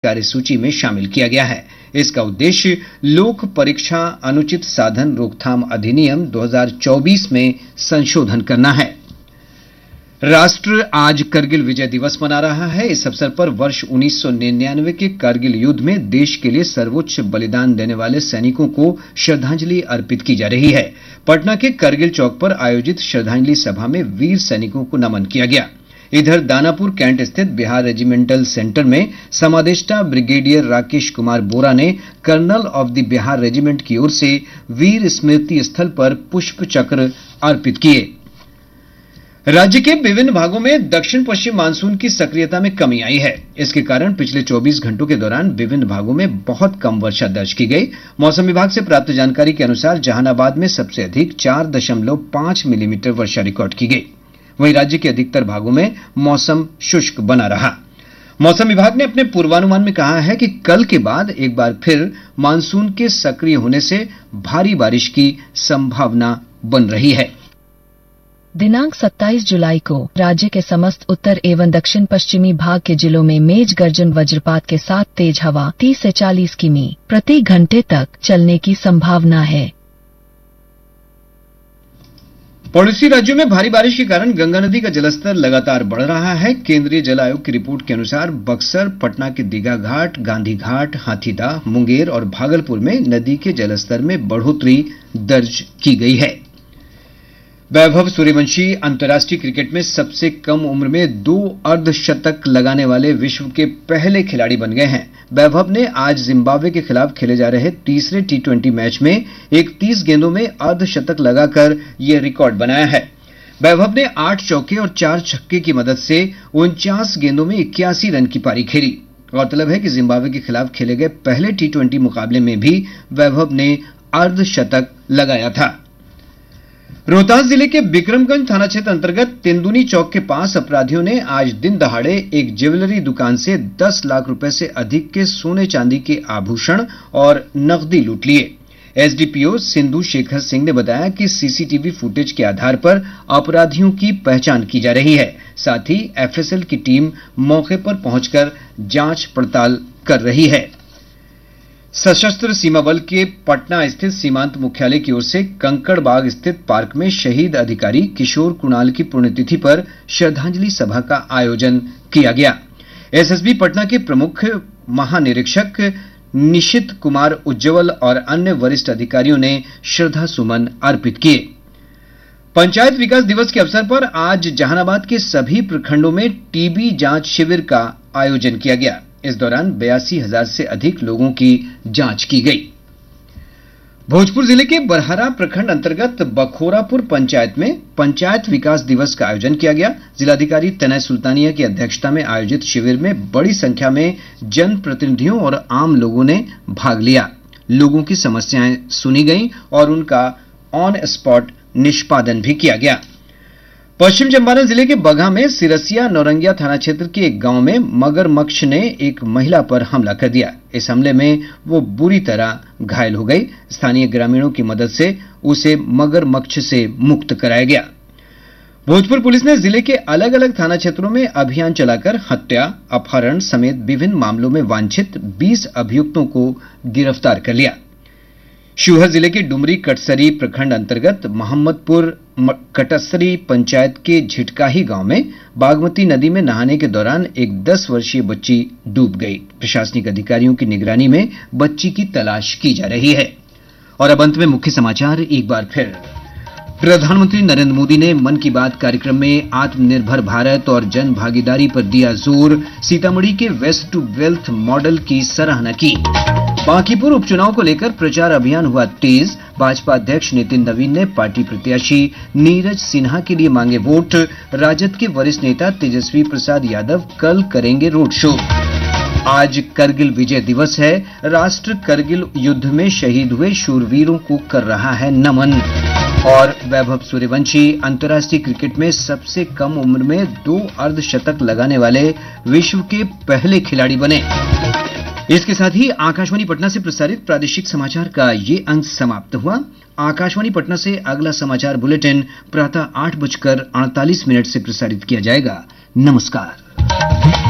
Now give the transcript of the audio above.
कार्यसूची में शामिल किया गया है। इसका उद्देश्य लोक परीक्षा अनुचित साधन रोकथाम अधिनियम 2024 में संशोधन करना है। राष्ट्र आज करगिल विजय दिवस मना रहा है। इस अवसर पर वर्ष 1999 के करगिल युद्ध में देश के लिए सर्वोच्च बलिदान देने वाले सैनिकों को श्रद्धांजलि अर्पित की जा रही है। पटना के करगिल चौक पर आयोजित श्रद्धांजलि सभा में वीर सैनिकों को नमन किया गया। इधर दानापुर कैंट स्थित बिहार रेजिमेंटल सेंटर में समादेष्टा ब्रिगेडियर राकेश कुमार बोरा ने kernel of the Bihar regiment की ओर से वीर स्मृति स्थल पर पुष्प चक्र अर्पित किए। राज्य के विभिन्न भागों में दक्षिण पश्चिम मानसून की सक्रियता में कमी आई है। इसके कारण पिछले 24 घंटों के दौरान विभिन्न भागों में बहुत कम वर्षा दर्ज की गई। मौसम विभाग से प्राप्त जानकारी के अनुसार जहानाबाद में सबसे अधिक 4.5 मिलीमीटर वर्षा रिकॉर्ड की गई। वहीं राज्य के अधिकतर भागों में मौसम शुष्क बना रहा। मौसम विभाग ने अपने पूर्वानुमान में कहा है कि कल के बाद एक बार फिर मानसून के सक्रिय होने से भारी बारिश की संभावना बन रही है। दिनांक 27 जुलाई को राज्य के समस्त उत्तर एवं दक्षिण पश्चिमी भाग के जिलों में मेघ गर्जन वज्रपात के साथ तेज हवा 30 से 40 किमी प्रति घंटे तक चलने की संभावना है। पड़ोसी राज्यों में भारी बारिश के कारण गंगा नदी का जलस्तर लगातार बढ़ रहा है। केंद्रीय जल आयोग की रिपोर्ट के अनुसार बक्सर, पटना के दीघा घाट, गांधी घाट, हाथीदह, मुंगेर और भागलपुर में नदी के जलस्तर में बढ़ोतरी दर्ज की गई है। वैभव सूर्यवंशी अंतर्राष्ट्रीय क्रिकेट में सबसे कम उम्र में 2 अर्धशतक लगाने वाले विश्व के पहले खिलाड़ी बन गए हैं। वैभव ने आज जिम्बाब्वे के खिलाफ खेले जा रहे तीसरे T20 मैच में 31 गेंदों में अर्धशतक लगाकर यह रिकॉर्ड बनाया है। वैभव ने 8 चौके और 4 छक्के की मदद से 49 गेंदों में 81 रन की पारी खेली। गौरतलब है कि जिम्बाब्वे के खिलाफ खेले गए पहले T20 मुकाबले में भी वैभव ने अर्धशतक लगाया था। रोहतास जिले के बिक्रमगंज थाना क्षेत्र अंतर्गत तेंदुनी चौक के पास अपराधियों ने आज दिन दहाड़े एक ज्वेलरी दुकान से 10 लाख रुपए से अधिक के सोने चांदी के आभूषण और नकदी लूट लिए। एसडीपीओ सिंधु शेखर सिंह ने बताया कि सीसीटीवी फुटेज के आधार पर अपराधियों की पहचान की जा रही है। साथ ही एफएसएल की टीम मौके पर पहुंचकर जांच पड़ताल कर रही है। सशस्त्र सीमा बल के पटना स्थित सीमांत मुख्यालय की ओर से कंकड़बाग स्थित पार्क में शहीद अधिकारी किशोर कुणाल की पुण्यतिथि पर श्रद्धांजलि सभा का आयोजन किया गया। एसएसबी पटना के प्रमुख महानिरीक्षक निशित कुमार उज्जवल और अन्य वरिष्ठ अधिकारियों ने श्रद्धा सुमन अर्पित किए। पंचायत विकास दिवस के अवसर पर आज जहानाबाद के सभी प्रखंडों में टीबी जांच शिविर का आयोजन किया गया। इस दौरान 82,000 से अधिक लोगों की जांच की गई। भोजपुर जिले के बरहरा प्रखंड अंतर्गत बखोरापुर पंचायत में पंचायत विकास दिवस का आयोजन किया गया। जिलाधिकारी तनय सुल्तानिया की अध्यक्षता में आयोजित शिविर में बड़ी संख्या में जनप्रतिनिधियों और आम लोगों ने भाग लिया। लोगों की समस्याएं सुनी गईं और उनका ऑन स्पॉट निष्पादन भी किया गया। पश्चिम चंपारण जिले के बगहा में सिरसिया नौरंगिया थाना क्षेत्र के एक गांव में मगरमच्छ ने एक महिला पर हमला कर दिया। इस हमले में वो बुरी तरह घायल हो गई। स्थानीय ग्रामीणों की मदद से उसे मगरमच्छ से मुक्त कराया गया। भोजपुर पुलिस ने जिले के अलग अलग थाना क्षेत्रों में अभियान चलाकर हत्या, अपहरण समेत विभिन्न मामलों में वांछित 20 अभियुक्तों को गिरफ्तार कर लिया। शिवहर जिले के डुमरी कटसरी प्रखंड अंतर्गत मोहम्मदपुर कटसरी पंचायत के झिटकाही गांव में बागमती नदी में नहाने के दौरान एक 10 वर्षीय बच्ची डूब गई। प्रशासनिक अधिकारियों की निगरानी में बच्ची की तलाश की जा रही है। और अब अंत में मुख्य समाचार एक बार फिर। प्रधानमंत्री नरेंद्र मोदी ने मन की बात कार्यक्रम में आत्मनिर्भर भारत और जन भागीदारी पर दिया जोर। सीतामढ़ी के वेस्ट टू वेल्थ मॉडल की सराहना की। बांकीपुर उपचुनाव को लेकर प्रचार अभियान हुआ तेज। भाजपा अध्यक्ष नितिन नवीन ने पार्टी प्रत्याशी नीरज सिन्हा के लिए मांगे वोट। राजद के वरिष्ठ नेता तेजस्वी प्रसाद यादव कल करेंगे रोड शो। आज करगिल विजय दिवस है। राष्ट्र करगिल युद्ध में शहीद हुए शूरवीरों को कर रहा है नमन। और वैभव सूर्यवंशी अंतर्राष्ट्रीय क्रिकेट में सबसे कम उम्र में 2 अर्धशतक लगाने वाले विश्व के पहले खिलाड़ी बने। इसके साथ ही आकाशवाणी पटना से प्रसारित प्रादेशिक समाचार का ये अंक समाप्त हुआ। आकाशवाणी पटना से अगला समाचार बुलेटिन प्रातः 8:48 से प्रसारित किया जाएगा। नमस्कार।